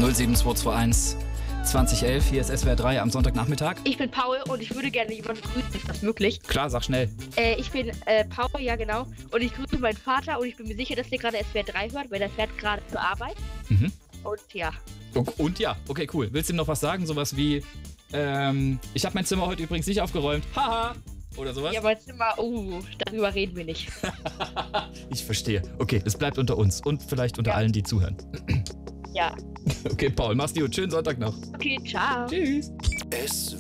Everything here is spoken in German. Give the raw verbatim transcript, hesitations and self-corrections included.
null sieben zwei zwei eins zwanzig elf. Hier ist S W R drei am Sonntagnachmittag. Ich bin Paul und ich würde gerne jemanden grüßen. Ist das möglich? Klar, sag schnell. Äh, ich bin äh, Paul, ja genau. Und ich grüße meinen Vater und ich bin mir sicher, dass der gerade S W R drei hört, weil er fährt gerade zur Arbeit. Mhm. Und ja. Und, und ja, okay, cool. Willst du ihm noch was sagen? Sowas wie, ähm, ich habe mein Zimmer heute übrigens nicht aufgeräumt. Haha! Oder sowas? Ja, mein Zimmer, uh, darüber reden wir nicht. Ich verstehe. Okay, es bleibt unter uns und vielleicht unter ja. allen, die zuhören. Ja. Okay, Paul, mach's gut. Schönen Sonntag noch. Okay, ciao. Tschüss. S